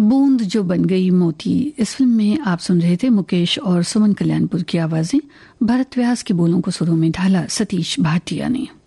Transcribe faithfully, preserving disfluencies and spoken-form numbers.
बूंद जो बन गई मोती, इस फिल्म में आप सुन रहे थे मुकेश और सुमन कल्याणपुर की आवाजें। भरत व्यास के बोलों को सुरों में ढाला सतीश भाटिया ने।